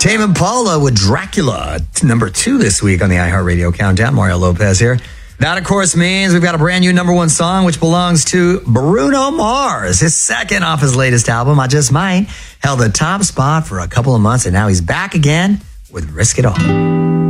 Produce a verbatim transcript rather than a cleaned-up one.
Tame Impala with Dracula, number two this week on the iHeartRadio Countdown. Mario Lopez here. That, of course, means we've got a brand new number one song, which belongs to Bruno Mars. His second off his latest album, I Just Might, held the top spot for a couple of months, and now he's back again with Risk It All.